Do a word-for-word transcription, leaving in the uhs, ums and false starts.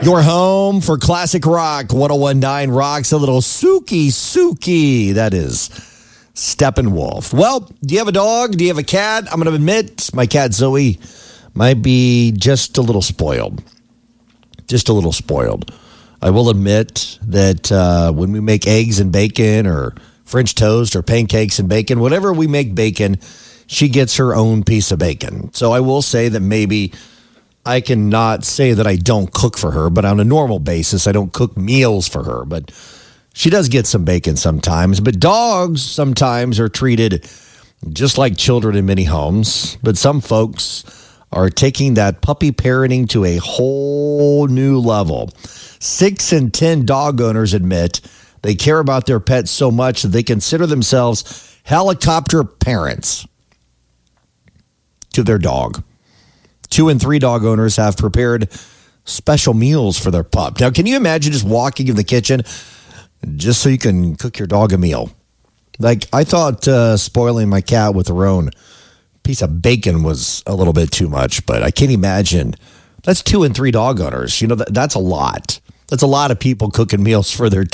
Your home for classic rock. one oh one point nine rocks a little Suki Suki. That is Steppenwolf. Well, do you have a dog? Do you have a cat? I'm going to admit my cat Zoe might be just a little spoiled. Just a little spoiled. I will admit that uh, when we make eggs and bacon or French toast or pancakes and bacon, whatever we make bacon, she gets her own piece of bacon. So I will say that maybe I cannot say that I don't cook for her, but on a normal basis, I don't cook meals for her. But she does get some bacon sometimes. But dogs sometimes are treated just like children in many homes. But some folks are taking that puppy parenting to a whole new level. Six in ten dog owners admit they care about their pets so much that they consider themselves helicopter parents to their dog. Two and three dog owners have prepared special meals for their pup. Now, can you imagine just walking in the kitchen just so you can cook your dog a meal? Like, I thought uh, spoiling my cat with her own piece of bacon was a little bit too much, but I can't imagine. That's two and three dog owners. You know, that, that's a lot. That's a lot of people cooking meals for their